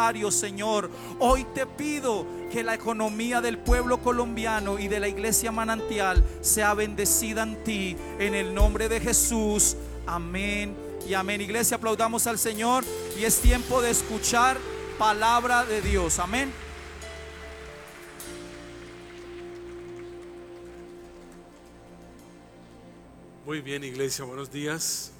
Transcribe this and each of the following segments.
Señor, hoy te pido que la economía del pueblo colombiano y de la iglesia Manantial sea bendecida en ti, en el nombre de Jesús. Amén y amén. Iglesia, aplaudamos al Señor y es tiempo de escuchar palabra de Dios. Amén. Muy bien, iglesia, buenos días.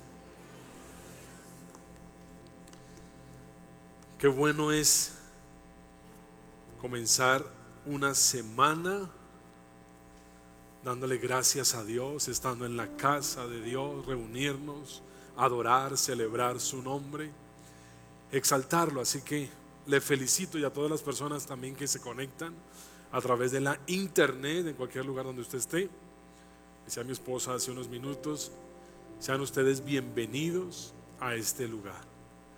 Qué bueno es comenzar una semana dándole gracias a Dios, estando en la casa de Dios, reunirnos, adorar, celebrar su nombre, exaltarlo. Así que le felicito, y a todas las personas también que se conectan a través de la internet, en cualquier lugar donde usted esté. Decía mi esposa hace unos minutos, sean ustedes bienvenidos a este lugar.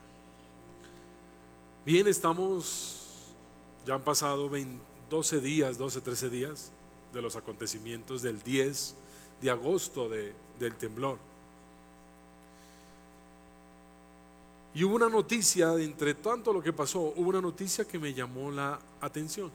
Bien, ya han pasado 12 días, 13 días de los acontecimientos del 10 de agosto del temblor. Y hubo una noticia, entre tanto lo que pasó, hubo una noticia que me llamó la atención.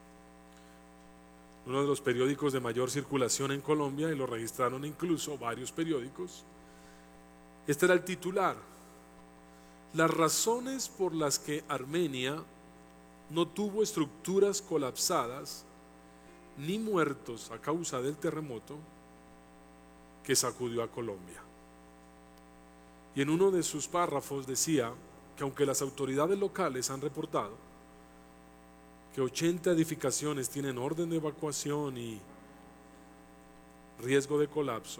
Uno de los periódicos de mayor circulación en Colombia, y lo registraron incluso varios periódicos, este era el titular: las razones por las que Armenia no tuvo estructuras colapsadas ni muertos a causa del terremoto que sacudió a Colombia. Y en uno de sus párrafos decía que aunque las autoridades locales han reportado que 80 edificaciones tienen orden de evacuación y riesgo de colapso,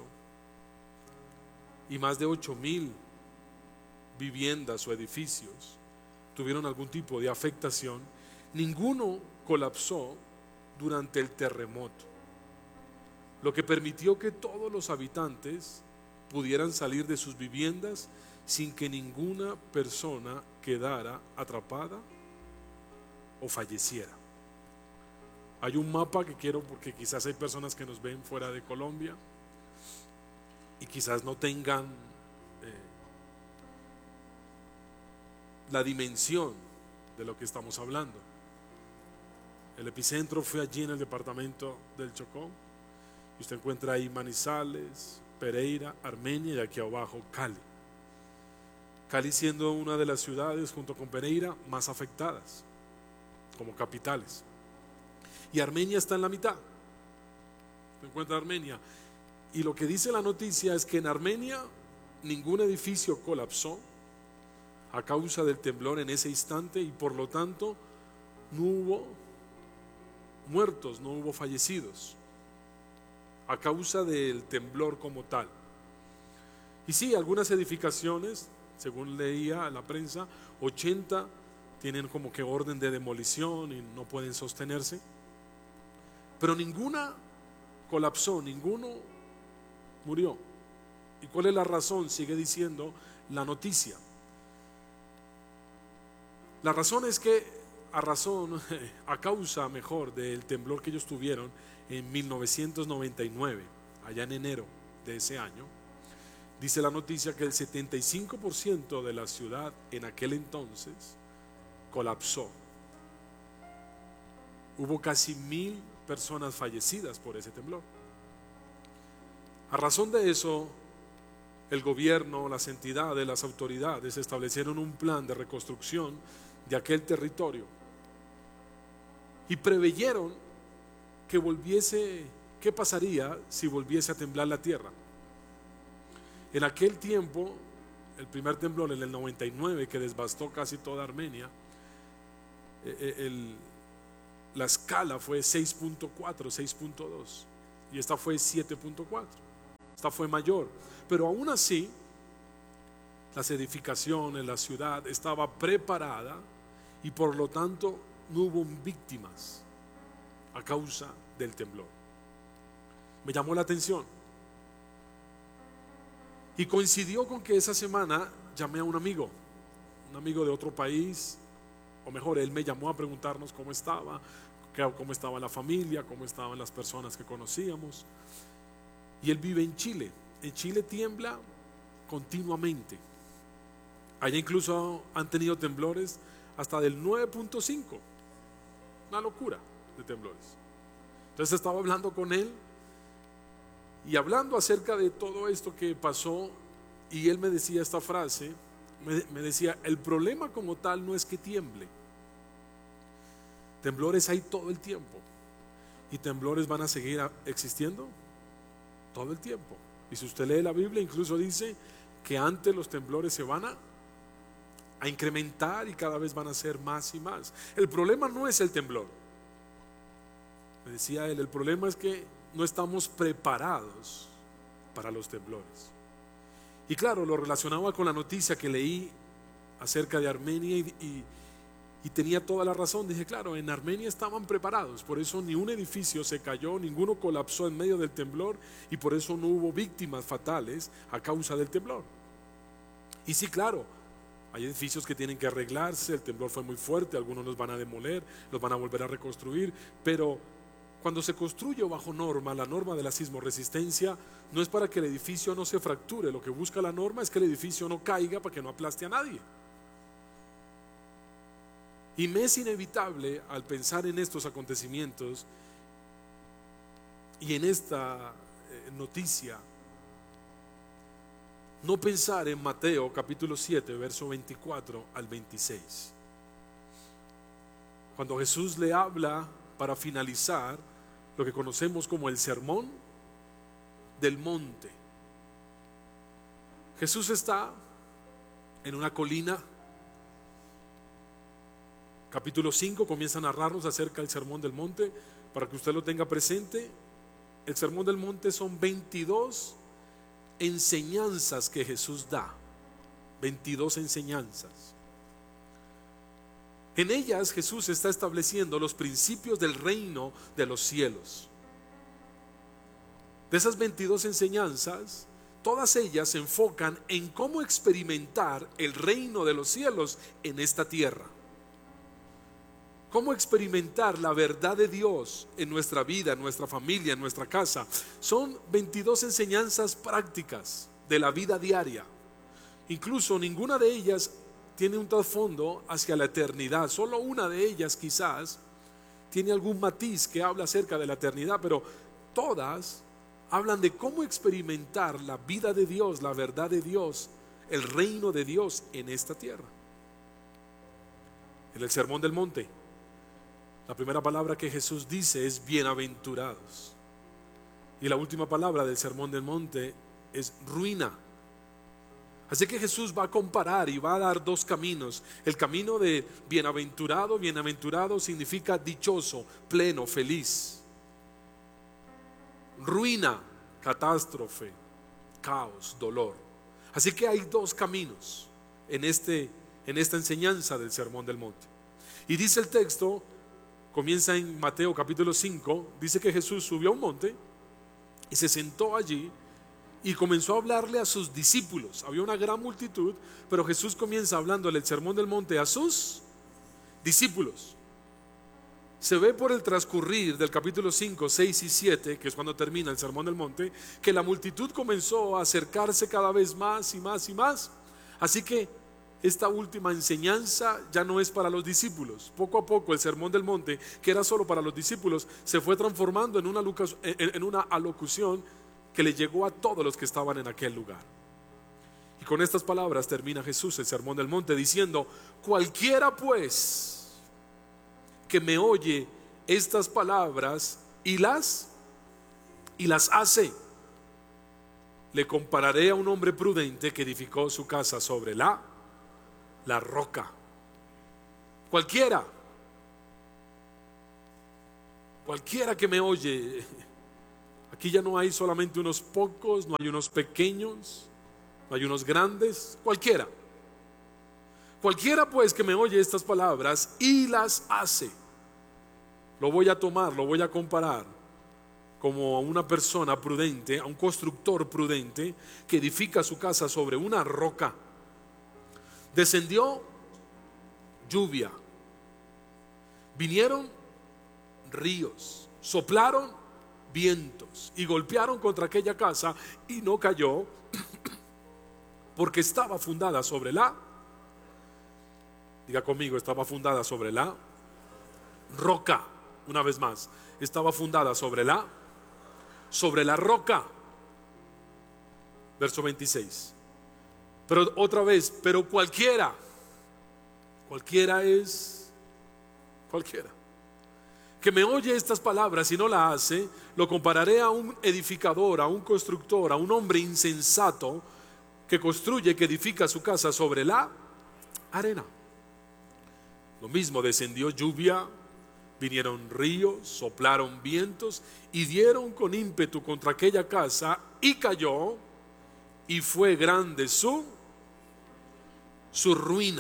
y más de 8,000 viviendas o edificios tuvieron algún tipo de afectación, ninguno colapsó durante el terremoto, lo que permitió que todos los habitantes pudieran salir de sus viviendas sin que ninguna persona quedara atrapada o falleciera. Hay un mapa que quiero, porque quizás hay personas que nos ven fuera de Colombia y quizás no tengan la dimensión de lo que estamos hablando. El epicentro fue allí en el departamento del Chocó, y usted encuentra ahí Manizales, Pereira, Armenia, y aquí abajo Cali. Cali siendo una de las ciudades, junto con Pereira, más afectadas como capitales, y Armenia está en la mitad. Se encuentra Armenia, y lo que dice la noticia es que en Armenia ningún edificio colapsó a causa del temblor en ese instante, y por lo tanto no hubo muertos, no hubo fallecidos a causa del temblor como tal. Y sí, algunas edificaciones, según leía en la prensa, 80 tienen como que orden de demolición y no pueden sostenerse, pero ninguna colapsó, ninguno murió. ¿Y cuál es la razón? Sigue diciendo la noticia. La razón es que a causa mejor del temblor que ellos tuvieron en 1999, allá en enero de ese año, dice la noticia que el 75% de la ciudad en aquel entonces colapsó. Hubo casi 1,000 personas fallecidas por ese temblor. A razón de eso, el gobierno, las entidades, las autoridades establecieron un plan de reconstrucción de aquel territorio y preveyeron qué pasaría si volviese a temblar la tierra. En aquel tiempo, el primer temblor en el 99, que devastó casi toda Armenia, la escala fue 6.4, 6.2, y esta fue 7.4. Esta fue mayor, pero aún así las edificaciones, la ciudad estaba preparada, y por lo tanto no hubo víctimas a causa del temblor. Me llamó la atención, y coincidió con que esa semana llamé a un amigo de otro país, o mejor, él me llamó a preguntarnos cómo estaba la familia, cómo estaban las personas que conocíamos. Y él vive en Chile. En Chile tiembla continuamente. Allá incluso han tenido temblores hasta del 9.5. Una locura de temblores. Entonces estaba hablando con él y hablando acerca de todo esto que pasó, y él me decía esta frase, me decía, el problema como tal no es que tiemble. Temblores hay todo el tiempo, y temblores van a seguir existiendo todo el tiempo. Y si usted lee la Biblia, incluso dice que antes los temblores se van a incrementar y cada vez van a ser más y más. El problema no es el temblor, me decía él, el problema es que no estamos preparados para los temblores. Y claro, lo relacionaba con la noticia que leí acerca de Armenia y tenía toda la razón. Dije, claro, en Armenia estaban preparados, por eso ni un edificio se cayó, ninguno colapsó en medio del temblor, y por eso no hubo víctimas fatales a causa del temblor. Y sí, claro, hay edificios que tienen que arreglarse, el temblor fue muy fuerte, algunos los van a demoler, los van a volver a reconstruir, pero cuando se construye bajo norma, la norma de la sismoresistencia no es para que el edificio no se fracture, lo que busca la norma es que el edificio no caiga para que no aplaste a nadie. Y me es inevitable al pensar en estos acontecimientos y en esta noticia, no pensar en Mateo capítulo 7, verso 24 al 26. Cuando Jesús le habla para finalizar lo que conocemos como el sermón del monte. Jesús está en una colina. Capítulo 5 comienza a narrarnos acerca del sermón del monte. Para que usted lo tenga presente, el sermón del monte son 22 enseñanzas que Jesús da. 22 enseñanzas. En ellas Jesús está estableciendo los principios del reino de los cielos. De esas 22 enseñanzas, todas ellas se enfocan en cómo experimentar el reino de los cielos en esta tierra. Cómo experimentar la verdad de Dios en nuestra vida, en nuestra familia, en nuestra casa. Son 22 enseñanzas prácticas de la vida diaria. Incluso ninguna de ellas tiene un trasfondo hacia la eternidad. Solo una de ellas quizás tiene algún matiz que habla acerca de la eternidad, pero todas hablan de cómo experimentar la vida de Dios, la verdad de Dios, el reino de Dios en esta tierra. En el sermón del monte, la primera palabra que Jesús dice es bienaventurados. Y la última palabra del sermón del monte es ruina. Así que Jesús va a comparar y va a dar dos caminos. El camino de bienaventurado, bienaventurado significa dichoso, pleno, feliz. Ruina, catástrofe, caos, dolor. Así que hay dos caminos en esta enseñanza del sermón del monte. Y dice el texto, comienza en Mateo capítulo 5, dice que Jesús subió a un monte y se sentó allí y comenzó a hablarle a sus discípulos. Había una gran multitud, pero Jesús comienza hablándole el sermón del monte a sus discípulos. Se ve por el transcurrir del capítulo 5, 6 y 7, que es cuando termina el sermón del monte, que la multitud comenzó a acercarse cada vez más y más y más. Así que esta última enseñanza ya no es para los discípulos. Poco a poco el sermón del monte, que era solo para los discípulos, se fue transformando en una alocución que le llegó a todos los que estaban en aquel lugar. Y con estas palabras termina Jesús el sermón del monte diciendo: cualquiera pues que me oye estas palabras y las hace, le compararé a un hombre prudente que edificó su casa sobre la roca. Cualquiera que me oye. Aquí ya no hay solamente unos pocos, no hay unos pequeños, no hay unos grandes. Cualquiera pues que me oye estas palabras y las hace, lo voy a tomar, lo voy a comparar como a una persona prudente, a un constructor prudente que edifica su casa sobre una roca. Descendió lluvia, vinieron ríos, soplaron vientos y golpearon contra aquella casa y no cayó, porque estaba fundada sobre la Diga conmigo, estaba fundada sobre la roca. Una vez más, estaba fundada sobre la roca. Verso 26. Pero otra vez, pero cualquiera es cualquiera que me oye estas palabras y no la hace, lo compararé a un edificador, a un constructor, a un hombre insensato que construye, que edifica su casa sobre la arena. Lo mismo, descendió lluvia, vinieron ríos, soplaron vientos y dieron con ímpetu contra aquella casa, y cayó, y fue grande su ruina.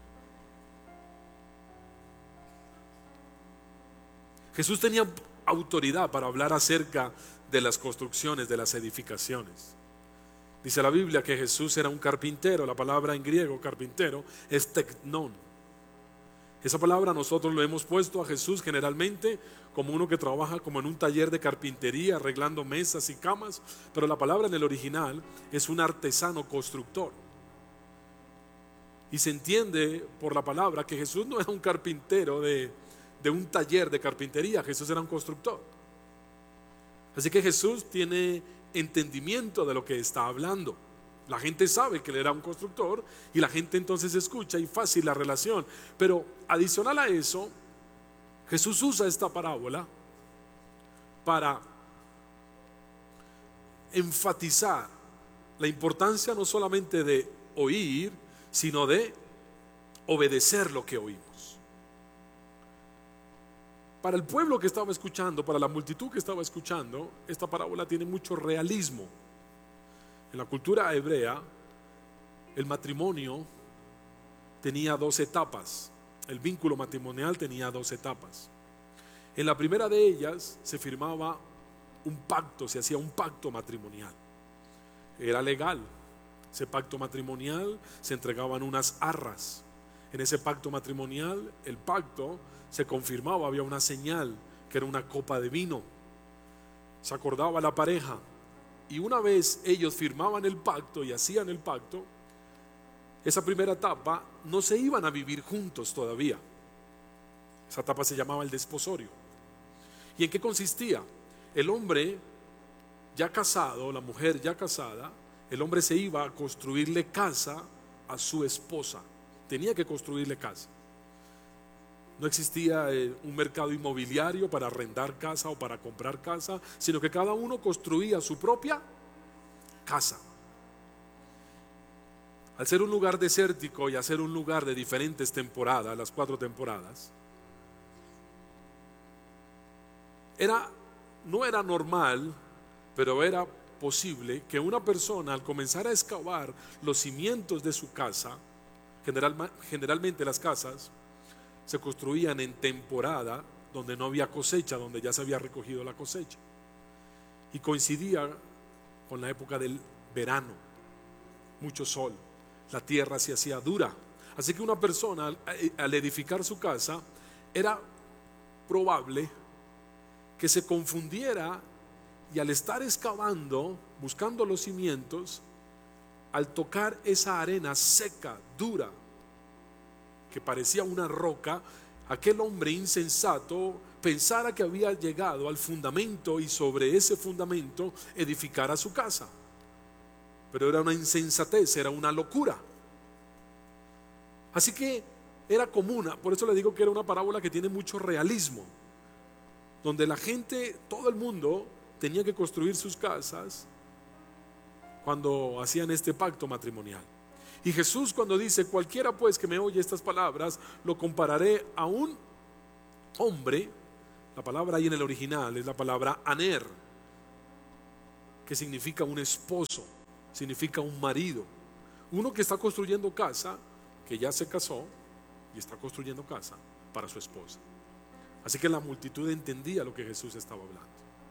Jesús tenía autoridad para hablar acerca de las construcciones, de las edificaciones. Dice la Biblia que Jesús era un carpintero. La palabra en griego carpintero es teknon. Esa palabra nosotros lo hemos puesto a Jesús generalmente como uno que trabaja como en un taller de carpintería arreglando mesas y camas, pero la palabra en el original es un artesano constructor. Y se entiende por la palabra que Jesús no era un carpintero de un taller de carpintería. Jesús era un constructor. Así que Jesús tiene entendimiento de lo que está hablando. La gente sabe que él era un constructor y la gente entonces escucha y fácil la relación. Pero adicional a eso, Jesús usa esta parábola para enfatizar la importancia no solamente de oír, sino de obedecer lo que oímos. Para el pueblo que estaba escuchando, para la multitud que estaba escuchando, esta parábola tiene mucho realismo. En la cultura hebrea, el matrimonio tenía 2 etapas. El vínculo matrimonial tenía 2 etapas. En la primera de ellas se firmaba un pacto, se hacía un pacto matrimonial. Era legal. Ese pacto matrimonial se entregaban unas arras. En ese pacto matrimonial, el pacto se confirmaba, había una señal que era una copa de vino. Se acordaba la pareja, y una vez ellos firmaban el pacto y hacían el pacto, esa primera etapa no se iban a vivir juntos todavía. Esa etapa se llamaba el desposorio. ¿Y en qué consistía? El hombre ya casado, la mujer ya casada, el hombre se iba a construirle casa a su esposa. Tenía que construirle casa. No existía un mercado inmobiliario para arrendar casa o para comprar casa, sino que cada uno construía su propia casa. Al ser un lugar desértico y al ser un lugar de diferentes temporadas, las 4 temporadas, no era normal, pero era posible que una persona, al comenzar a excavar los cimientos de su casa, generalmente las casas se construían en temporada donde no había cosecha, donde ya se había recogido la cosecha, y coincidía con la época del verano, mucho sol, la tierra se hacía dura. Así que una persona al edificar su casa era probable que se confundiera, y al estar excavando, buscando los cimientos, al tocar esa arena seca, dura, que parecía una roca, aquel hombre insensato pensara que había llegado al fundamento y sobre ese fundamento edificara su casa. Pero era una insensatez, era una locura. Así que era común, por eso le digo que era una parábola que tiene mucho realismo, donde la gente, todo el mundo tenía que construir sus casas cuando hacían este pacto matrimonial. Y Jesús, cuando dice cualquiera pues que me oye estas palabras, lo compararé a un hombre. La palabra ahí en el original es la palabra aner, que significa un esposo, significa un marido, uno que está construyendo casa, que ya se casó y está construyendo casa para su esposa. Así que la multitud entendía lo que Jesús estaba hablando.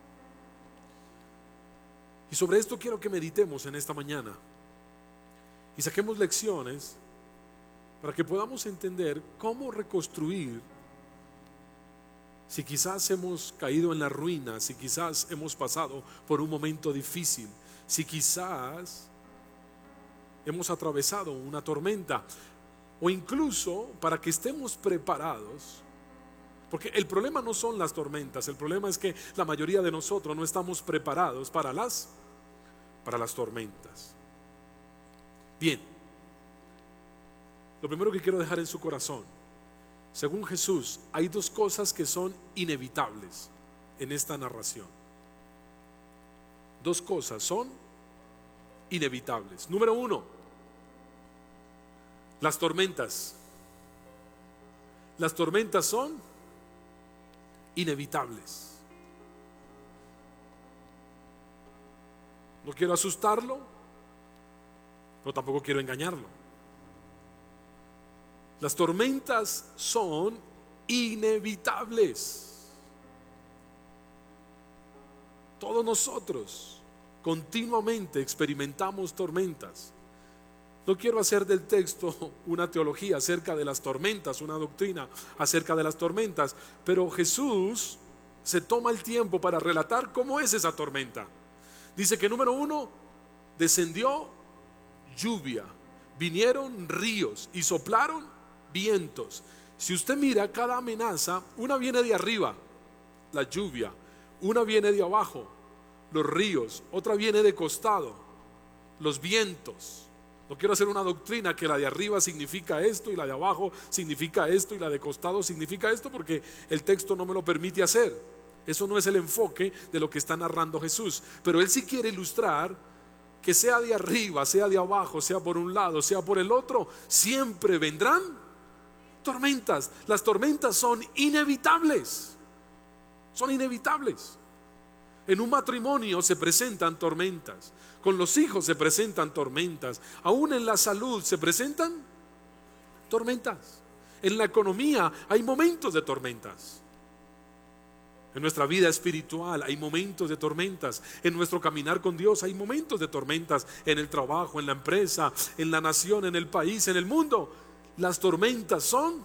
Y sobre esto quiero que meditemos en esta mañana y saquemos lecciones para que podamos entender cómo reconstruir si quizás hemos caído en la ruina, si quizás hemos pasado por un momento difícil, si quizás hemos atravesado una tormenta. o incluso para que estemos preparados. Porque el problema no son las tormentas, el problema es que la mayoría de nosotros no estamos preparados para las tormentas. Bien, lo primero que quiero dejar en su corazón: según Jesús, hay dos cosas que son inevitables en esta narración. Dos cosas son inevitables. Número uno, las tormentas. Las tormentas son inevitables. No quiero asustarlo, pero tampoco quiero engañarlo. Las tormentas son inevitables. Todos nosotros continuamente experimentamos tormentas. No quiero hacer del texto una teología acerca de las tormentas, una doctrina acerca de las tormentas, pero Jesús se toma el tiempo para relatar cómo es esa tormenta. Dice que número uno, descendió lluvia, vinieron ríos y soplaron vientos. Si usted mira cada amenaza, una viene de arriba, la lluvia, una viene de abajo, los ríos, otra viene de costado, los vientos. No quiero hacer una doctrina que la de arriba significa esto y la de abajo significa esto y la de costado significa esto, porque el texto no me lo permite hacer. Eso no es el enfoque de lo que está narrando Jesús. Pero él sí quiere ilustrar que sea de arriba, sea de abajo, sea por un lado, sea por el otro, siempre vendrán tormentas. Las tormentas son inevitables. Son inevitables. En un matrimonio se presentan tormentas. Con los hijos se presentan tormentas. Aún en la salud se presentan tormentas. En la economía hay momentos de tormentas. En nuestra vida espiritual hay momentos de tormentas. En nuestro caminar con Dios hay momentos de tormentas. En el trabajo, en la empresa, en la nación, en el país, en el mundo. Las tormentas son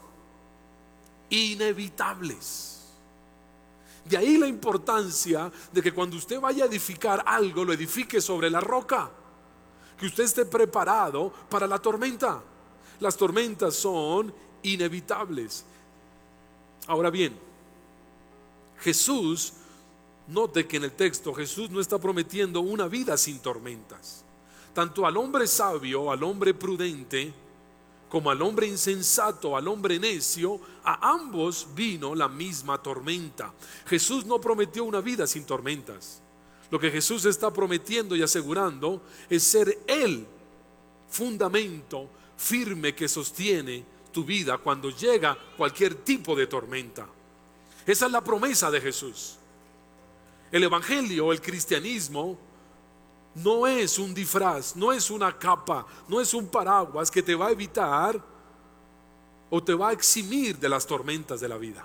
inevitables. De ahí la importancia de que cuando usted vaya a edificar algo, lo edifique sobre la roca. Que usted esté preparado para la tormenta. Las tormentas son inevitables. Ahora bien, Jesús, note que en el texto Jesús no está prometiendo una vida sin tormentas. Tanto al hombre sabio, al hombre prudente, como al hombre insensato, al hombre necio, a ambos vino la misma tormenta. Jesús no prometió una vida sin tormentas. Lo que Jesús está prometiendo y asegurando es ser el fundamento firme que sostiene tu vida cuando llega cualquier tipo de tormenta. Esa es la promesa de Jesús. El evangelio, el cristianismo, no es un disfraz, no es una capa, no es un paraguas que te va a evitar o te va a eximir de las tormentas de la vida.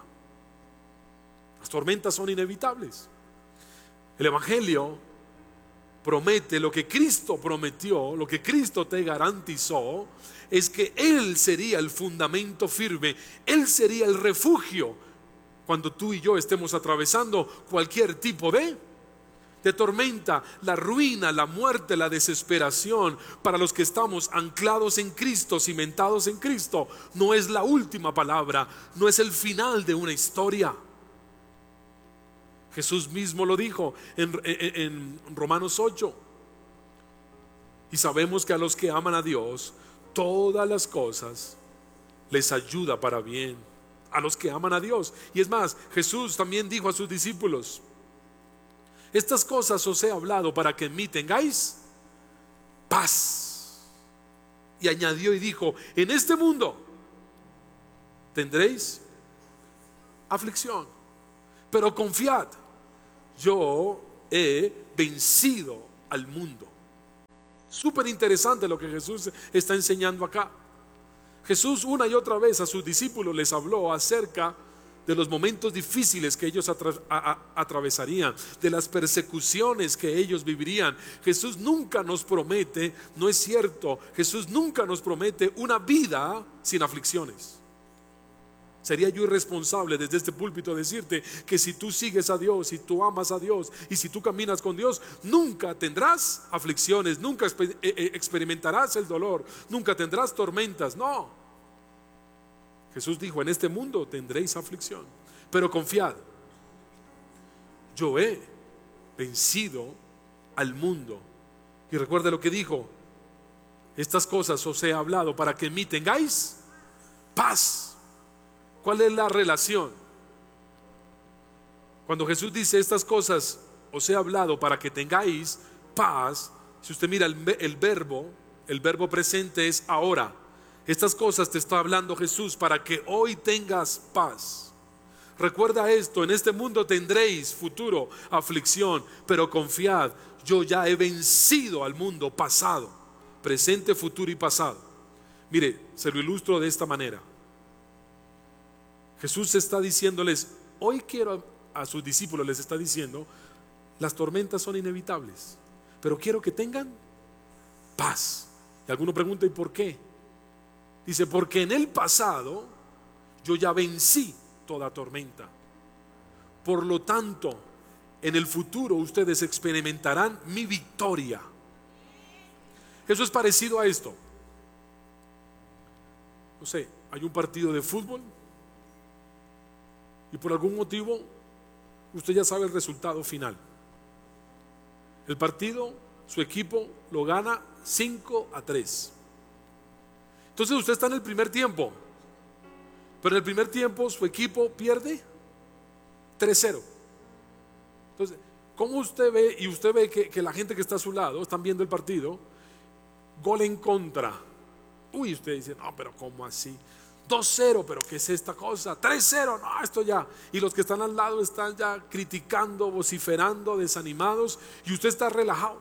Las tormentas son inevitables. El evangelio promete lo que Cristo prometió, lo que Cristo te garantizó, es que Él sería el fundamento firme, Él sería el refugio cuando tú y yo estemos atravesando cualquier tipo de tormenta, la ruina, la muerte, la desesperación. Para los que estamos anclados en Cristo, cimentados en Cristo, no es la última palabra, no es el final de una historia. Jesús mismo lo dijo en Romanos 8. Y sabemos que a los que aman a Dios, todas las cosas les ayuda para bien. A los que aman a Dios. Y es más, Jesús también dijo a sus discípulos: estas cosas os he hablado para que en mí tengáis paz. Y añadió y dijo: en este mundo tendréis aflicción, pero confiad, yo he vencido al mundo. Súper interesante lo que Jesús está enseñando acá. Jesús una y otra vez a sus discípulos les habló acerca de los momentos difíciles que ellos atravesarían, de las persecuciones que ellos vivirían. Jesús nunca nos promete, no es cierto, Jesús nunca nos promete una vida sin aflicciones. Sería yo irresponsable desde este púlpito decirte que si tú sigues a Dios, si tú amas a Dios y si tú caminas con Dios, nunca tendrás aflicciones, nunca experimentarás el dolor, nunca tendrás tormentas. No, Jesús dijo, en este mundo tendréis aflicción, pero confiad, yo he vencido al mundo. Y recuerda lo que dijo, estas cosas os he hablado para que en mí tengáis paz. ¿Cuál es la relación? Cuando Jesús dice estas cosas os he hablado para que tengáis paz, si usted mira el verbo presente es ahora. Estas cosas te está hablando Jesús para que hoy tengas paz. Recuerda esto, en este mundo tendréis futuro aflicción, pero confiad, yo ya he vencido al mundo pasado, presente, futuro y pasado. Mire, se lo ilustro de esta manera. Jesús está diciéndoles, hoy quiero a sus discípulos, les está diciendo, las tormentas son inevitables, pero quiero que tengan paz. Y alguno pregunta, ¿y por qué? Dice, porque en el pasado yo ya vencí toda tormenta. Por lo tanto, en el futuro ustedes experimentarán mi victoria. Eso es parecido a esto. No sé, hay un partido de fútbol y por algún motivo usted ya sabe el resultado final. El partido, su equipo lo gana 5-3. Entonces usted está en el primer tiempo, pero en el primer tiempo su equipo pierde 3-0. Entonces, ¿cómo usted ve? Y usted ve que la gente que está a su lado están viendo el partido, gol en contra. Uy, usted dice, no, pero ¿cómo así? 2-0, pero ¿qué es esta cosa? 3-0, no, esto ya. Y los que están al lado están ya criticando, vociferando, desanimados, y usted está relajado.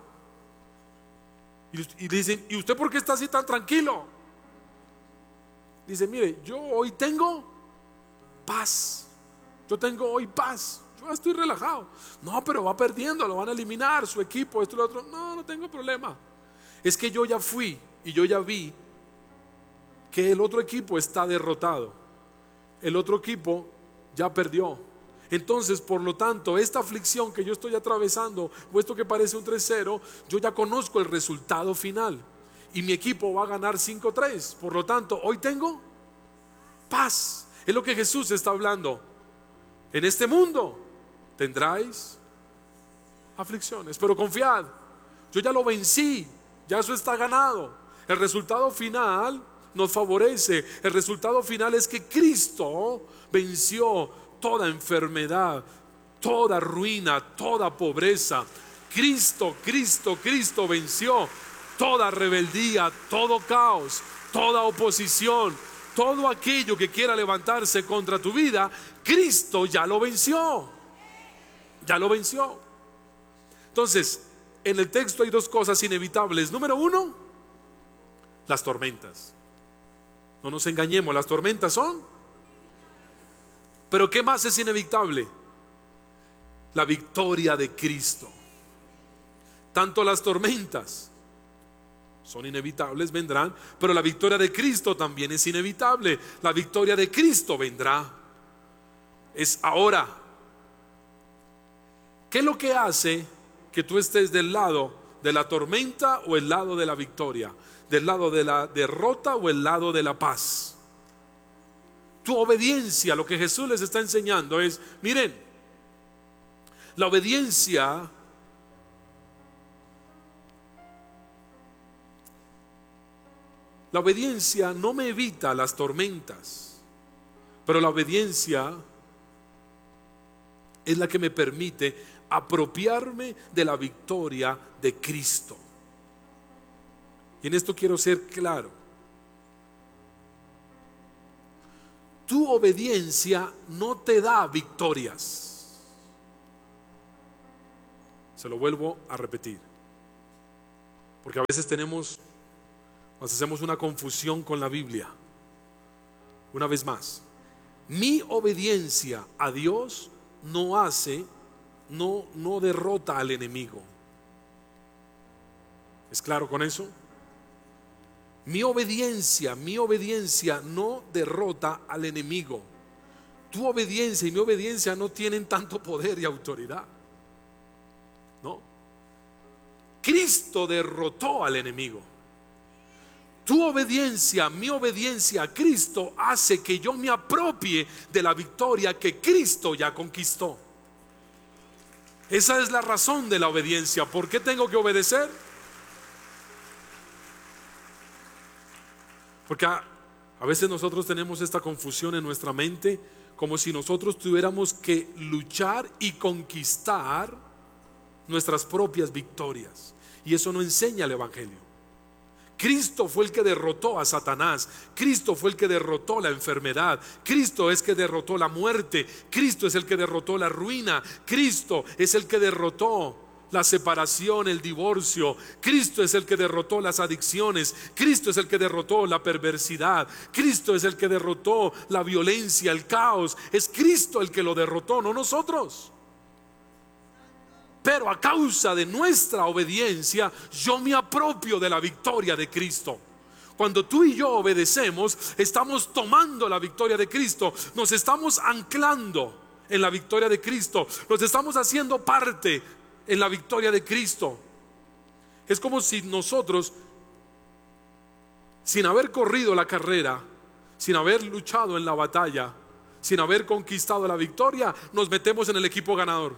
Y dicen, ¿y usted por qué está así tan tranquilo? Dice, mire, yo hoy tengo paz. Yo tengo hoy paz. Yo estoy relajado. No, pero va perdiendo, lo van a eliminar, su equipo, esto y lo otro. No, no tengo problema. Es que yo ya fui y yo ya vi que el otro equipo está derrotado. El otro equipo ya perdió. Entonces, por lo tanto, esta aflicción que yo estoy atravesando, o esto que parece un 3-0, yo ya conozco el resultado final. Y mi equipo va a ganar 5-3. Por lo tanto, hoy tengo paz. Es lo que Jesús está hablando. En este mundo tendráis aflicciones, pero confiad, yo ya lo vencí, ya eso está ganado. El resultado final nos favorece. El resultado final es que Cristo venció toda enfermedad, toda ruina, toda pobreza. Cristo venció toda rebeldía, todo caos, toda oposición, todo aquello que quiera levantarse contra tu vida. Cristo ya lo venció. Ya lo venció. Entonces, en el texto hay dos cosas inevitables. Número uno, las tormentas. No nos engañemos, las tormentas son. Pero ¿qué más es inevitable? La victoria de Cristo. Tanto las tormentas son inevitables, vendrán, pero la victoria de Cristo también es inevitable. La victoria de Cristo vendrá. Es ahora. ¿Qué es lo que hace que tú estés del lado de la tormenta o el lado de la victoria? ¿Del lado de la derrota o el lado de la paz? Tu obediencia, lo que Jesús les está enseñando es, miren, la obediencia no me evita las tormentas, pero la obediencia es la que me permite apropiarme de la victoria de Cristo. Y en esto quiero ser claro. Tu obediencia no te da victorias. Se lo vuelvo a repetir, porque a veces nos hacemos una confusión con la Biblia. Una vez más, mi obediencia a Dios no derrota al enemigo. ¿Es claro con eso? Mi obediencia no derrota al enemigo. Tu obediencia y mi obediencia no tienen tanto poder y autoridad. No. Cristo derrotó al enemigo. Tu obediencia, mi obediencia a Cristo hace que yo me apropie de la victoria que Cristo ya conquistó. Esa es la razón de la obediencia. ¿Por qué tengo que obedecer? Porque a veces nosotros tenemos esta confusión en nuestra mente, como si nosotros tuviéramos que luchar y conquistar nuestras propias victorias. Y eso no enseña el Evangelio. Cristo fue el que derrotó a Satanás. Cristo fue el que derrotó la enfermedad. Cristo es el que derrotó la muerte. Cristo es el que derrotó la ruina. Cristo es el que derrotó la separación, el divorcio. Cristo es el que derrotó las adicciones. Cristo es el que derrotó la perversidad. Cristo es el que derrotó la violencia, el caos. Es Cristo el que lo derrotó, no nosotros. Pero a causa de nuestra obediencia, yo me apropio de la victoria de Cristo. Cuando tú y yo obedecemos, estamos tomando la victoria de Cristo. Nos estamos anclando en la victoria de Cristo. Nos estamos haciendo parte en la victoria de Cristo. Es como si nosotros, sin haber corrido la carrera, sin haber luchado en la batalla, sin haber conquistado la victoria, nos metemos en el equipo ganador.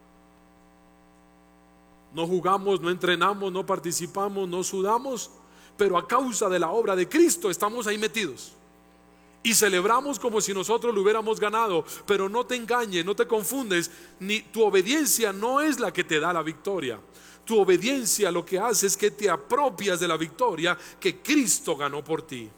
No jugamos, no entrenamos, no participamos, no sudamos, pero a causa de la obra de Cristo estamos ahí metidos. Y celebramos como si nosotros lo hubiéramos ganado. Pero no te engañes, no te confundes. Ni tu obediencia no es la que te da la victoria. Tu obediencia lo que hace es que te apropias de la victoria que Cristo ganó por ti.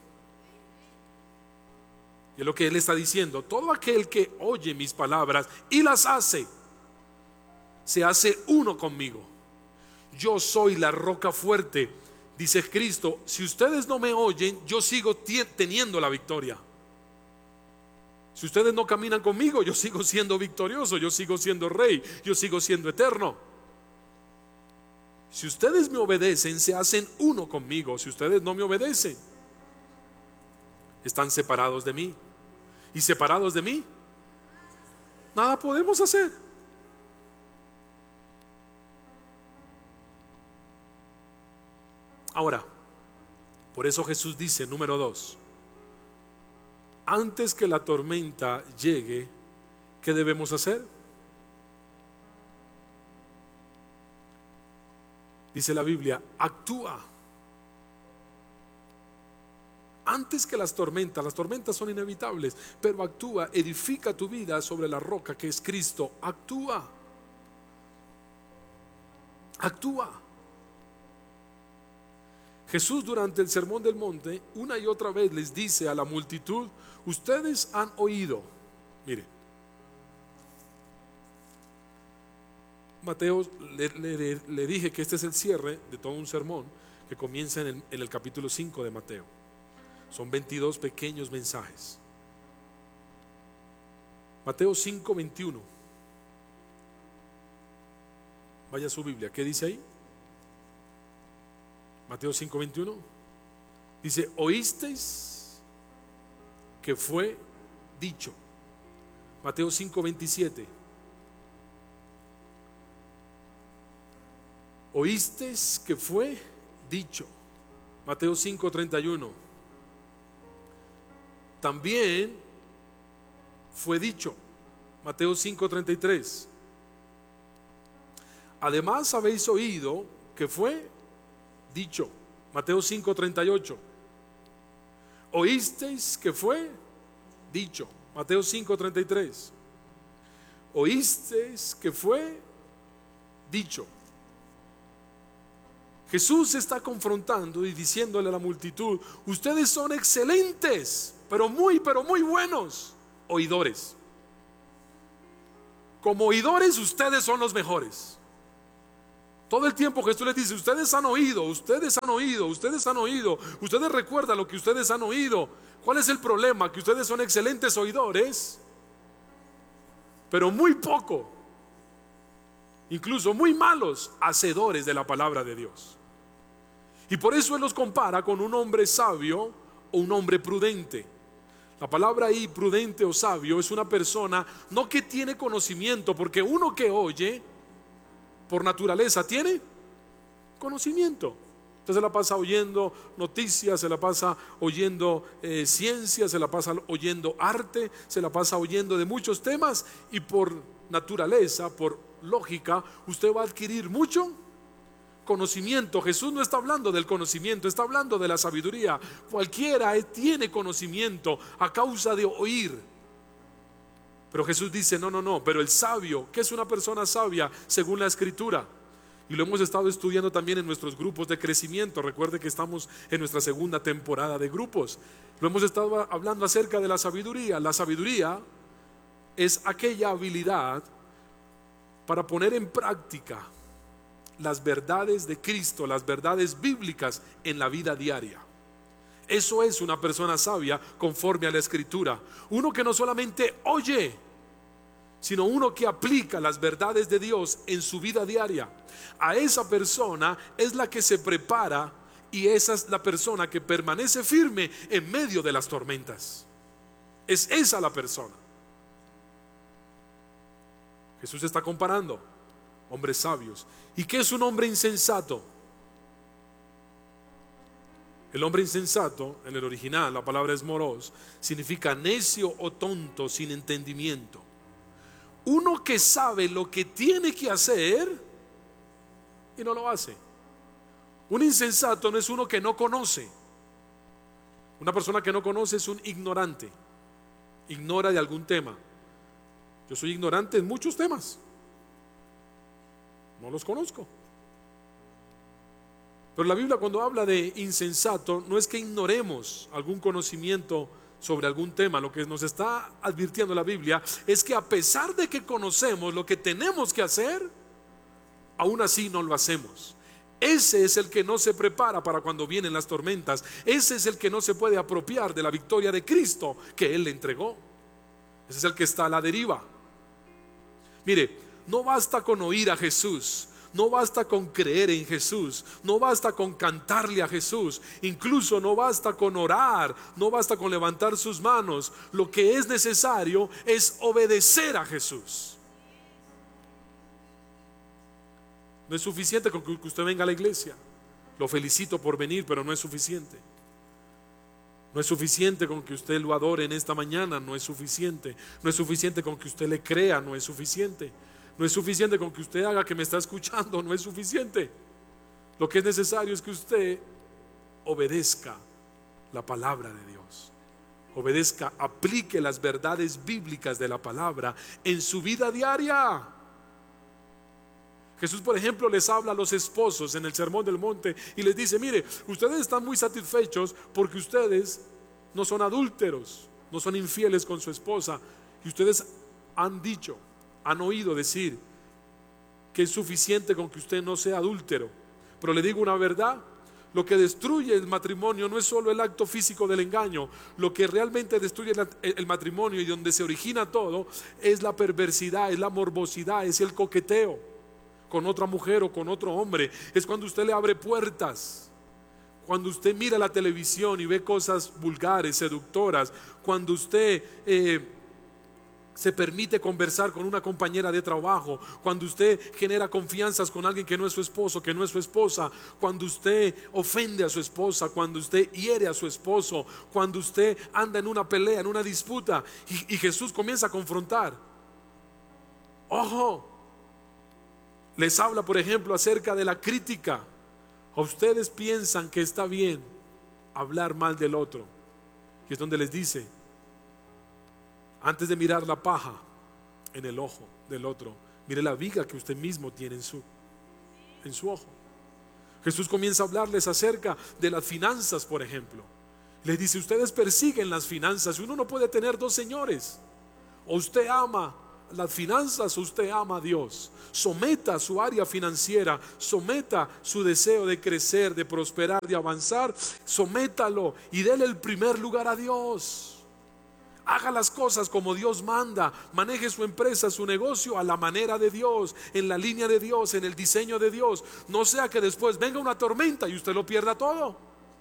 Y es lo que Él está diciendo. Todo aquel que oye mis palabras y las hace, se hace uno conmigo. Yo soy la roca fuerte, dice Cristo. Si ustedes no me oyen, yo sigo teniendo la victoria. Si ustedes no caminan conmigo, yo sigo siendo victorioso, yo sigo siendo rey, yo sigo siendo eterno. Si ustedes me obedecen, se hacen uno conmigo. Si ustedes no me obedecen, están separados de mí. Y separados de mí, nada podemos hacer. Ahora, por eso Jesús dice, número 2, antes que la tormenta llegue, ¿qué debemos hacer? Dice la Biblia, actúa. Antes que las tormentas son inevitables, pero actúa, edifica tu vida sobre la roca que es Cristo. Actúa. Actúa. Jesús durante el Sermón del Monte una y otra vez les dice a la multitud, ustedes han oído. Mire, Mateo, le dije que este es el cierre de todo un sermón que comienza en el capítulo 5 de Mateo. Son 22 pequeños mensajes. Mateo 5:21. Vaya a su Biblia, ¿qué dice ahí? Mateo 5:21 dice, oísteis que fue dicho. Mateo 5:27, oísteis que fue dicho. Mateo 5:31, también fue dicho. Mateo 5:33, además habéis oído que fue dicho. Mateo 5:38, oísteis que fue dicho. Mateo 5:33, oísteis que fue dicho. Jesús está confrontando y diciéndole a la multitud, ustedes son excelentes, pero muy buenos oidores. Como oidores ustedes son los mejores. Todo el tiempo Jesús les dice, ustedes han oído, ustedes han oído, ustedes han oído, ustedes recuerdan lo que ustedes han oído. ¿Cuál es el problema? Que ustedes son excelentes oidores, pero muy poco, incluso muy malos hacedores de la palabra de Dios. Y por eso Él los compara con un hombre sabio o un hombre prudente. La palabra ahí, prudente o sabio, es una persona no que tiene conocimiento, porque uno que oye por naturaleza tiene conocimiento. Usted se la pasa oyendo noticias, se la pasa oyendo ciencia, se la pasa oyendo arte, se la pasa oyendo de muchos temas, y por naturaleza, por lógica, usted va a adquirir mucho conocimiento. Jesús no está hablando del conocimiento, está hablando de la sabiduría. Cualquiera tiene conocimiento a causa de oír. Pero Jesús dice, no, pero el sabio, ¿qué es una persona sabia según la Escritura? Y lo hemos estado estudiando también en nuestros grupos de crecimiento. Recuerde que estamos en nuestra segunda temporada de grupos. Lo hemos estado hablando acerca de la sabiduría. La sabiduría es aquella habilidad para poner en práctica las verdades de Cristo, las verdades bíblicas en la vida diaria. Eso es una persona sabia conforme a la Escritura. Uno que no solamente oye, sino uno que aplica las verdades de Dios en su vida diaria. A esa persona es la que se prepara, y esa es la persona que permanece firme en medio de las tormentas. Es esa la persona. Jesús está comparando hombres sabios. ¿Y qué es un hombre insensato? El hombre insensato, en el original, la palabra es moros, significa necio o tonto, sin entendimiento. Uno que sabe lo que tiene que hacer y no lo hace. Un insensato no es uno que no conoce. Una persona que no conoce es un ignorante. Ignora de algún tema. Yo soy ignorante en muchos temas. No los conozco. Pero la Biblia, cuando habla de insensato, no es que ignoremos algún conocimiento sobre algún tema. Lo que nos está advirtiendo la Biblia es que a pesar de que conocemos lo que tenemos que hacer, aún así no lo hacemos. Ese es el que no se prepara para cuando vienen las tormentas. Ese es el que no se puede apropiar de la victoria de Cristo que Él le entregó. Ese es el que está a la deriva. Mire, no basta con oír a Jesús, no basta con creer en Jesús, no basta con cantarle a Jesús, incluso no basta con orar, no basta con levantar sus manos. Lo que es necesario es obedecer a Jesús. No es suficiente con que usted venga a la iglesia. Lo felicito por venir, pero no es suficiente. No es suficiente con que usted lo adore en esta mañana, no es suficiente. No es suficiente con que usted le crea, no es suficiente. No es suficiente con que usted haga que me está escuchando, no es suficiente. Lo que es necesario es que usted obedezca la palabra de Dios. Obedezca, aplique las verdades bíblicas de la palabra en su vida diaria. Jesús, por ejemplo, les habla a los esposos en el Sermón del Monte y les dice: mire, ustedes están muy satisfechos porque ustedes no son adúlteros, no son infieles con su esposa, y ustedes han oído decir que es suficiente con que usted no sea adúltero. Pero le digo una verdad: lo que destruye el matrimonio no es solo el acto físico del engaño. Lo que realmente destruye el matrimonio y donde se origina todo es la perversidad, es la morbosidad, es el coqueteo con otra mujer o con otro hombre. Es cuando usted le abre puertas, cuando usted mira la televisión y ve cosas vulgares, seductoras, cuando usted se permite conversar con una compañera de trabajo, cuando usted genera confianzas con alguien que no es su esposo, que no es su esposa, cuando usted ofende a su esposa, cuando usted hiere a su esposo, cuando usted anda en una pelea, en una disputa, y Jesús comienza a confrontar. Ojo, les habla, por ejemplo, acerca de la crítica. ¿A ustedes piensan que está bien hablar mal del otro? Y es donde les dice: antes de mirar la paja en el ojo del otro, mire la viga que usted mismo tiene en su ojo. Jesús comienza a hablarles acerca de las finanzas, por ejemplo. Les dice: ustedes persiguen las finanzas. Uno no puede tener dos señores. O usted ama las finanzas o usted ama a Dios. Someta su área financiera, someta su deseo de crecer, de prosperar, de avanzar, sométalo y déle el primer lugar a Dios. Haga las cosas como Dios manda. Maneje su empresa, su negocio a la manera de Dios, en la línea de Dios, en el diseño de Dios. No sea que después venga una tormenta y usted lo pierda todo.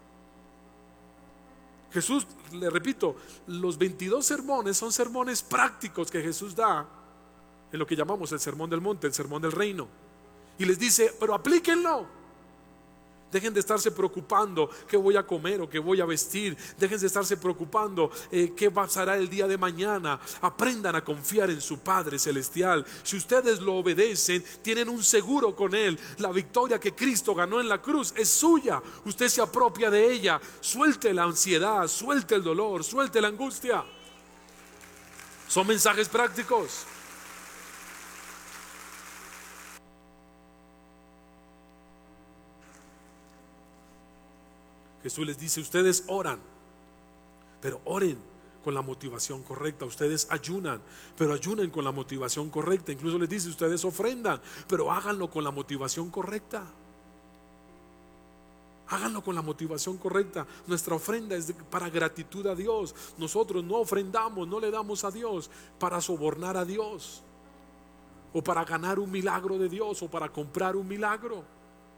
Jesús, le repito, los 22 sermones son sermones prácticos que Jesús da en lo que llamamos el Sermón del Monte, el Sermón del Reino. Y les dice: pero aplíquenlo. Dejen de estarse preocupando qué voy a comer o qué voy a vestir. Dejen de estarse preocupando qué pasará el día de mañana. Aprendan a confiar en su Padre Celestial. Si ustedes lo obedecen, tienen un seguro con Él. La victoria que Cristo ganó en la cruz es suya. Usted se apropia de ella. Suelte la ansiedad, suelte el dolor, suelte la angustia. Son mensajes prácticos. Jesús les dice: ustedes oran, pero oren con la motivación correcta. Ustedes ayunan, pero ayunen con la motivación correcta. Incluso les dice: ustedes ofrendan, pero háganlo con la motivación correcta. Háganlo con la motivación correcta. Nuestra ofrenda es para gratitud a Dios. Nosotros no ofrendamos, no le damos a Dios para sobornar a Dios, o para ganar un milagro de Dios, o para comprar un milagro.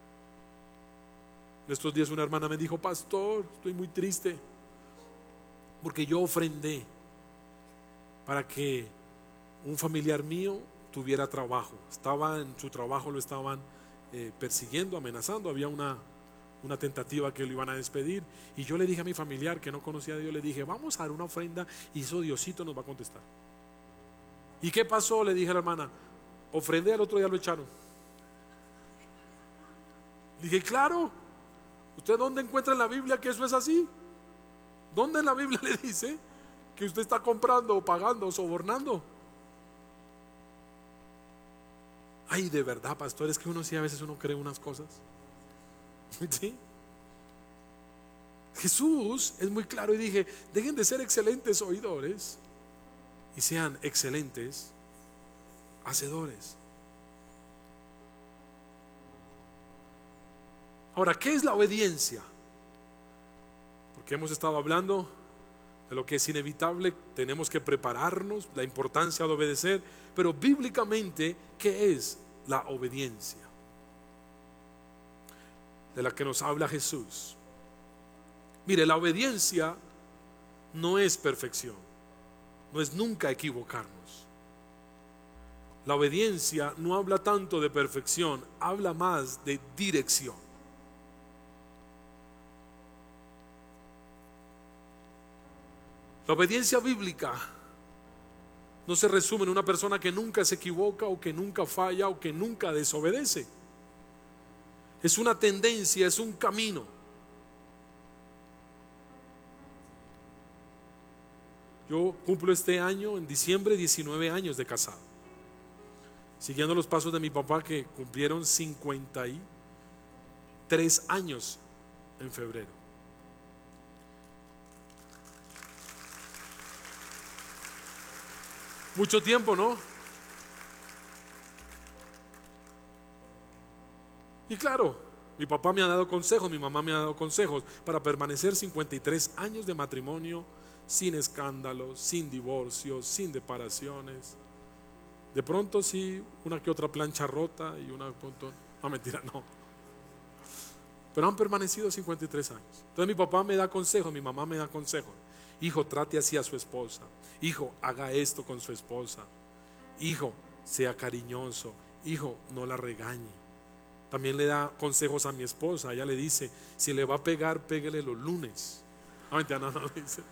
Estos días una hermana me dijo: pastor, estoy muy triste porque yo ofrendé para que un familiar mío tuviera trabajo. Estaba en su trabajo, lo estaban persiguiendo, amenazando. Había una tentativa que lo iban a despedir. Y yo le dije a mi familiar que no conocía a Dios, le dije: vamos a dar una ofrenda y eso Diosito nos va a contestar. ¿Y qué pasó? Le dije a la hermana: ofrendé, al otro día lo echaron. Le dije: claro. ¿Usted dónde encuentra en la Biblia que eso es así? ¿Dónde en la Biblia le dice que usted está comprando o pagando o sobornando? Ay, de verdad, pastor, es que uno sí, a veces uno cree unas cosas. ¿Sí? Jesús es muy claro y dije: dejen de ser excelentes oidores y sean excelentes hacedores. Ahora, ¿qué es la obediencia? Porque hemos estado hablando de lo que es inevitable, tenemos que prepararnos, la importancia de obedecer, pero bíblicamente, ¿qué es la obediencia de la que nos habla Jesús? Mire, la obediencia no es perfección, no es nunca equivocarnos. La obediencia no habla tanto de perfección, habla más de dirección. La obediencia bíblica no se resume en una persona que nunca se equivoca, o que nunca falla, o que nunca desobedece. Es una tendencia, es un camino. Yo cumplo este año, en diciembre, 19 años de casado, siguiendo los pasos de mi papá, que cumplieron 53 años en febrero. Mucho tiempo, ¿no? Y claro, mi papá me ha dado consejos, mi mamá me ha dado consejos para permanecer 53 años de matrimonio, sin escándalos, sin divorcios, sin separaciones. De pronto sí, una que otra plancha rota y una punto. No, mentira, no. Pero han permanecido 53 años. Entonces mi papá me da consejos, mi mamá me da consejos. Hijo, trate así a su esposa. Hijo, haga esto con su esposa. Hijo, sea cariñoso. Hijo, no la regañe. También le da consejos a mi esposa. Ella le dice: si le va a pegar, péguele los lunes. No dices.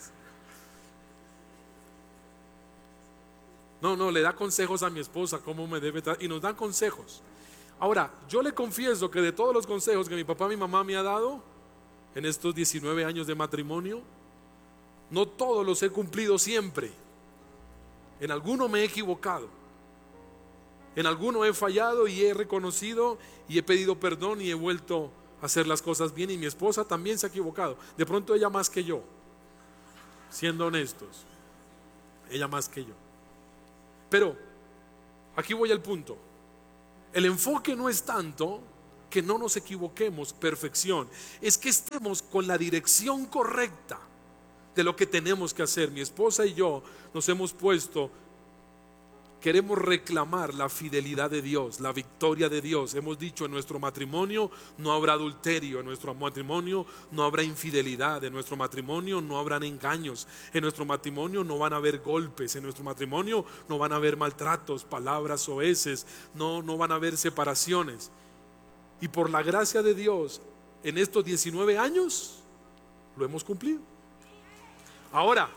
No, le da consejos a mi esposa cómo me debe tratar, y nos dan consejos. Ahora, yo le confieso que de todos los consejos que mi papá y mi mamá me ha dado en estos 19 años de matrimonio, no todos los he cumplido siempre. En alguno me he equivocado, en alguno he fallado y he reconocido y he pedido perdón y he vuelto a hacer las cosas bien. Y mi esposa también se ha equivocado, de pronto ella más que yo, siendo honestos, ella más que yo. Pero aquí voy al punto. El enfoque no es tanto que no nos equivoquemos, perfección, es que estemos con la dirección correcta de lo que tenemos que hacer. Mi esposa y yo nos hemos puesto, queremos reclamar la fidelidad de Dios, la victoria de Dios. Hemos dicho: en nuestro matrimonio no habrá adulterio, en nuestro matrimonio no habrá infidelidad, en nuestro matrimonio no habrán engaños, en nuestro matrimonio no van a haber golpes, en nuestro matrimonio no van a haber maltratos, palabras soeces, no van a haber separaciones. Y por la gracia de Dios en estos 19 años lo hemos cumplido. Ahora,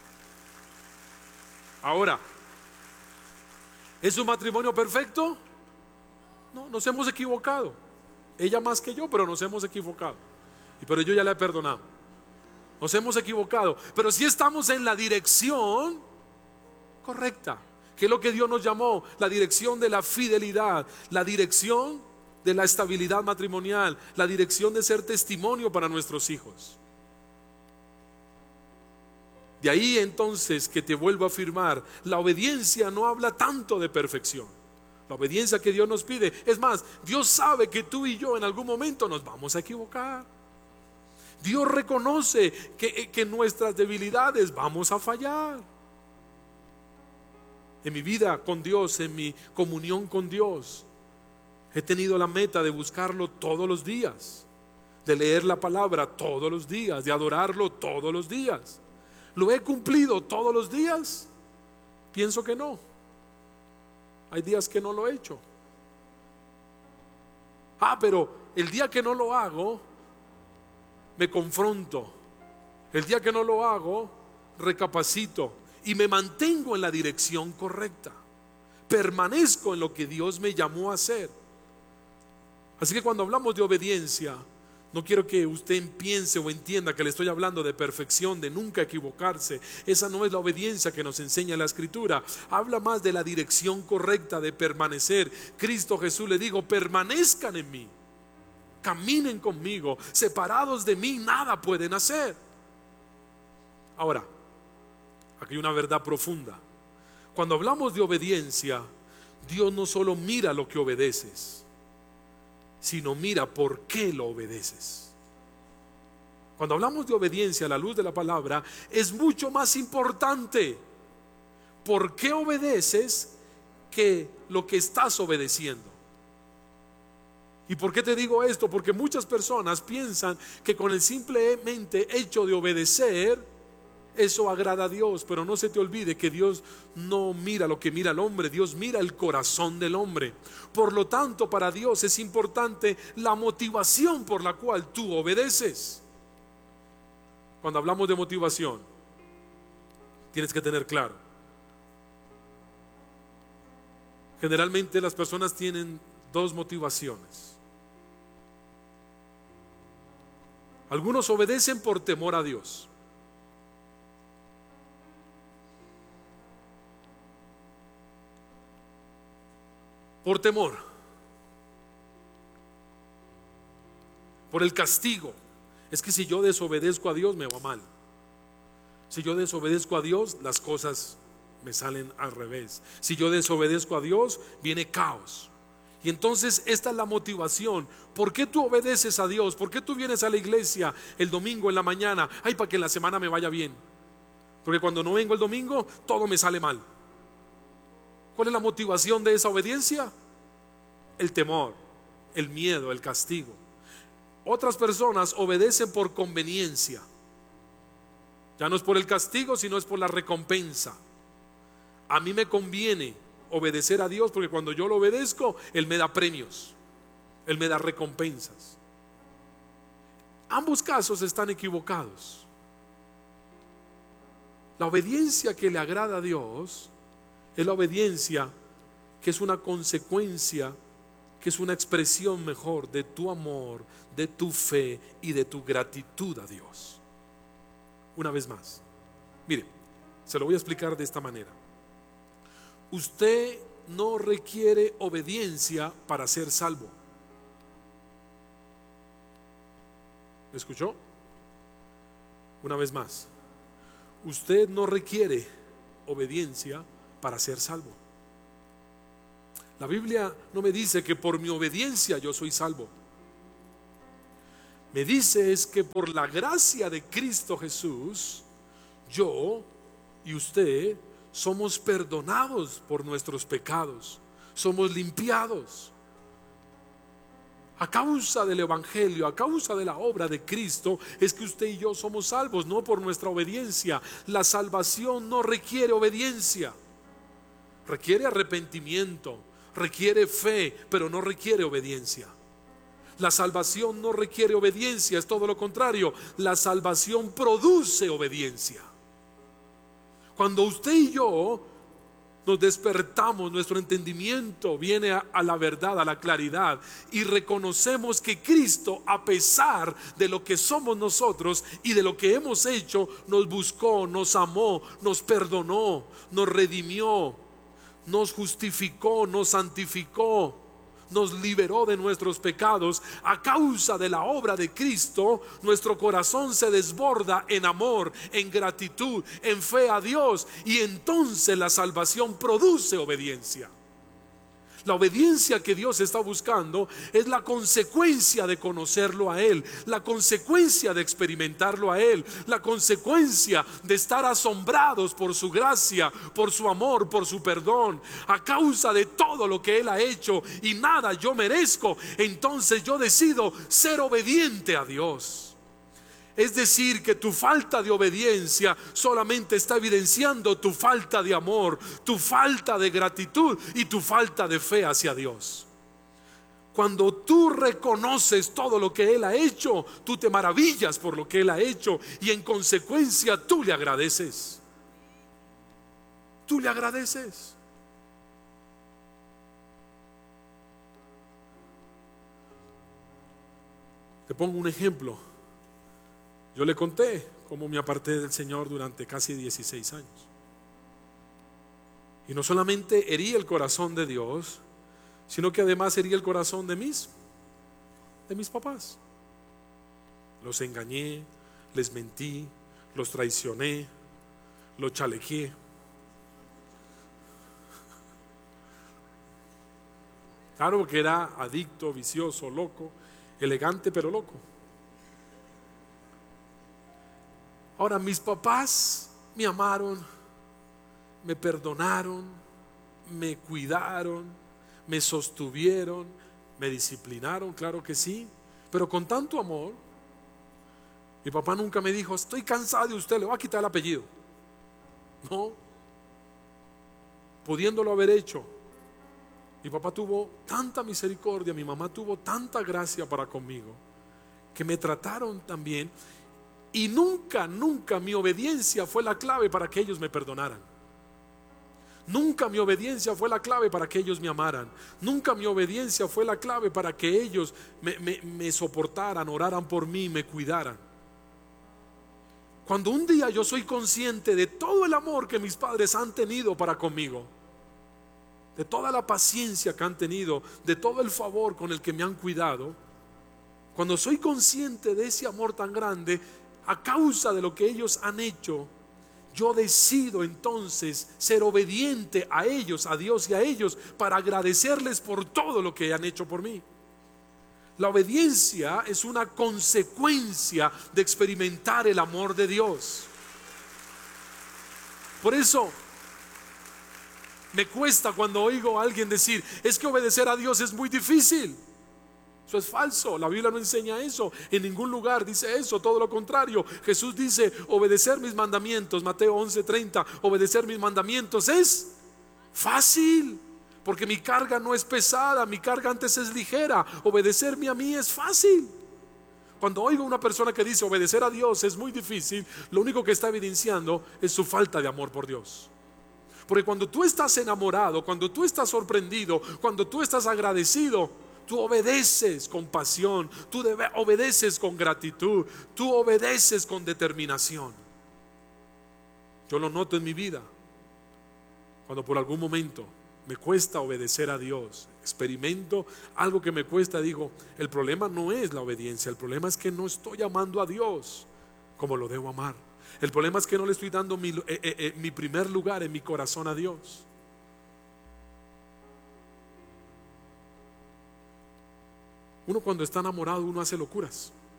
¿es un matrimonio perfecto? No, nos hemos equivocado. Ella más que yo, pero nos hemos equivocado. Pero yo ya la he perdonado. Nos hemos equivocado, pero sí estamos en la dirección correcta, que es lo que Dios nos llamó, la dirección de la fidelidad, la dirección de la estabilidad matrimonial, la dirección de ser testimonio para nuestros hijos. De ahí entonces que te vuelvo a afirmar, la obediencia no habla tanto de perfección. La obediencia que Dios nos pide, es más, Dios sabe que tú y yo en algún momento nos vamos a equivocar. Dios reconoce que en nuestras debilidades vamos a fallar. En mi vida con Dios, en mi comunión con Dios, he tenido la meta de buscarlo todos los días, de leer la palabra todos los días, de adorarlo todos los días. ¿Lo he cumplido todos los días? Pienso que no. Hay días que no lo he hecho. Pero el día que no lo hago, me confronto. El día que no lo hago, recapacito y me mantengo en la dirección correcta. Permanezco en lo que Dios me llamó a hacer. Así que cuando hablamos de obediencia, no quiero que usted piense o entienda que le estoy hablando de perfección, de nunca equivocarse. Esa no es la obediencia que nos enseña la Escritura. Habla más de la dirección correcta, de permanecer. Cristo Jesús le dijo: permanezcan en mí, caminen conmigo, separados de mí nada pueden hacer. Ahora, aquí hay una verdad profunda. Cuando hablamos de obediencia, Dios no solo mira lo que obedeces, sino mira por qué lo obedeces. Cuando hablamos de obediencia a la luz de la palabra, es mucho más importante por qué obedeces que lo que estás obedeciendo. ¿Y por qué te digo esto? Porque muchas personas piensan que con el simplemente hecho de obedecer, eso agrada a Dios. Pero no se te olvide que Dios no mira lo que mira el hombre, Dios mira el corazón del hombre. Por lo tanto, para Dios es importante la motivación por la cual tú obedeces. Cuando hablamos de motivación, tienes que tener claro. Generalmente las personas tienen dos motivaciones. Algunos obedecen por temor a Dios. Por temor, por el castigo. Es que si yo desobedezco a Dios me va mal. Si yo desobedezco a Dios, las cosas me salen al revés. Si yo desobedezco a Dios, viene caos. Y entonces esta es la motivación. ¿Por qué tú obedeces a Dios? ¿Por qué tú vienes a la iglesia el domingo en la mañana? Para que en la semana me vaya bien. Porque cuando no vengo el domingo, todo me sale mal. ¿Cuál es la motivación de esa obediencia? El temor, el miedo, el castigo. Otras personas obedecen por conveniencia. Ya no es por el castigo, sino es por la recompensa. A mí me conviene obedecer a Dios porque cuando yo lo obedezco, Él me da premios, Él me da recompensas. Ambos casos están equivocados. La obediencia que le agrada a Dios es la obediencia que es una consecuencia, que es una expresión mejor de tu amor, de tu fe y de tu gratitud a Dios. Una vez más, mire, se lo voy a explicar de esta manera. Usted no requiere obediencia para ser salvo. ¿Me escuchó? Una vez más, usted no requiere obediencia para ser salvo. La Biblia no me dice que por mi obediencia yo soy salvo. Me dice es que por la gracia de Cristo Jesús, yo y usted somos perdonados por nuestros pecados, somos limpiados. A causa del Evangelio, a causa de la obra de Cristo, es que usted y yo somos salvos, no por nuestra obediencia. La salvación no requiere obediencia, requiere arrepentimiento, requiere fe, pero no requiere obediencia. La salvación no requiere obediencia, es todo lo contrario. La salvación produce obediencia. Cuando usted y yo nos despertamos, nuestro entendimiento viene a la verdad, a la claridad, y reconocemos que Cristo, a pesar de lo que somos nosotros y de lo que hemos hecho, nos buscó, nos amó, nos perdonó, nos redimió, nos justificó, nos santificó, nos liberó de nuestros pecados. A causa de la obra de Cristo, nuestro corazón se desborda en amor, en gratitud, en fe a Dios, y entonces la salvación produce obediencia. La obediencia que Dios está buscando es la consecuencia de conocerlo a Él, la consecuencia de experimentarlo a Él, la consecuencia de estar asombrados por su gracia, por su amor, por su perdón. A causa de todo lo que Él ha hecho y nada yo merezco, entonces yo decido ser obediente a Dios. Es decir, que tu falta de obediencia solamente está evidenciando tu falta de amor, tu falta de gratitud y tu falta de fe hacia Dios. Cuando tú reconoces todo lo que Él ha hecho, tú te maravillas por lo que Él ha hecho y en consecuencia tú le agradeces. Tú le agradeces. Te pongo un ejemplo. Yo le conté cómo me aparté del Señor durante casi 16 años. Y no solamente herí el corazón de Dios, sino que además herí el corazón de mis papás. Los engañé, les mentí, los traicioné, los chalequé. Claro que era adicto, vicioso, loco, elegante pero loco. Ahora, mis papás me amaron, me perdonaron, me cuidaron, me sostuvieron, me disciplinaron, claro que sí, pero con tanto amor. Mi papá nunca me dijo: estoy cansado de usted, le voy a quitar el apellido. No, pudiéndolo haber hecho. Mi papá tuvo tanta misericordia, mi mamá tuvo tanta gracia para conmigo, que me trataron también. Y nunca mi obediencia fue la clave para que ellos me perdonaran. Nunca mi obediencia fue la clave para que ellos me amaran. Nunca mi obediencia fue la clave para que ellos me soportaran, oraran por mí, me cuidaran. Cuando un día yo soy consciente de todo el amor que mis padres han tenido para conmigo, de toda la paciencia que han tenido, de todo el favor con el que me han cuidado, cuando soy consciente de ese amor tan grande, a causa de lo que ellos han hecho, yo decido entonces ser obediente a ellos, a Dios y a ellos, para agradecerles por todo lo que han hecho por mí. La obediencia es una consecuencia de experimentar el amor de Dios. Por eso me cuesta cuando oigo a alguien decir: es que obedecer a Dios es muy difícil. Eso es falso, la Biblia no enseña eso, en ningún lugar dice eso, todo lo contrario. Jesús dice: obedecer mis mandamientos, Mateo 11:30, obedecer mis mandamientos es fácil, porque mi carga no es pesada, mi carga antes es ligera. Obedecerme a mí es fácil. Cuando oigo a una persona que dice obedecer a Dios es muy difícil, lo único que está evidenciando es su falta de amor por Dios. Porque cuando tú estás enamorado, cuando tú estás sorprendido, cuando tú estás agradecido, tú obedeces con pasión, tú obedeces con gratitud, tú obedeces con determinación. Yo lo noto en mi vida. Cuando por algún momento me cuesta obedecer a Dios, experimento algo que me cuesta, digo: el problema no es la obediencia, el problema es que no estoy amando a Dios como lo debo amar. El problema es que no le estoy dando mi primer lugar en mi corazón a Dios. Uno cuando está enamorado, uno hace locuras.